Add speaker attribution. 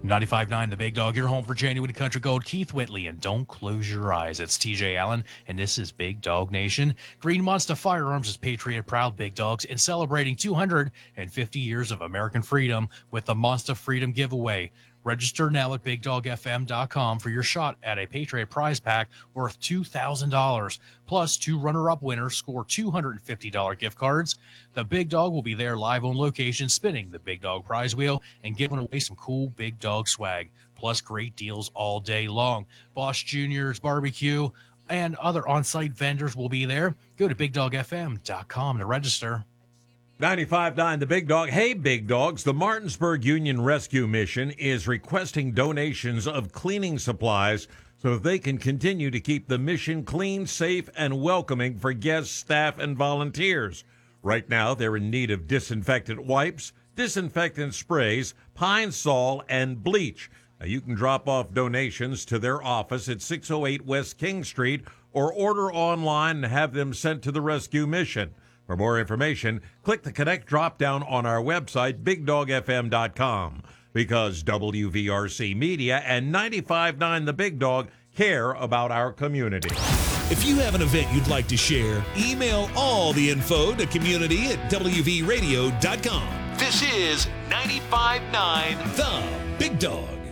Speaker 1: 95.9 The Big Dog, your home for genuine country gold. Keith Whitley, and don't close your eyes. It's TJ Allen, and this is Big Dog Nation. Green Monster Firearms is Patriot Proud Big Dogs and celebrating 250 years of American freedom with the Monster Freedom Giveaway. Register now at BigDogFM.com for your shot at a Patriot prize pack worth $2,000. Plus, 2 runner-up winners score $250 gift cards. The Big Dog will be there live on location, spinning the Big Dog prize wheel and giving away some cool Big Dog swag. Plus, great deals all day long. Boss Junior's Barbecue and other on-site vendors will be there. Go to BigDogFM.com to register.
Speaker 2: 95.9 The Big Dog. Hey, Big Dogs. The Martinsburg Union Rescue Mission is requesting donations of cleaning supplies so they can continue to keep the mission clean, safe, and welcoming for guests, staff, and volunteers. Right now, they're in need of disinfectant wipes, disinfectant sprays, Pine Sol, and bleach. Now, you can drop off donations to their office at 608 West King Street or order online and have them sent to the rescue mission. For more information, click the Connect drop-down on our website, BigDogFM.com, because WVRC Media and 95.9 The Big Dog care about our community.
Speaker 3: If you have an event you'd like to share, email all the info to community@WVRadio.com. This is 95.9 The Big Dog.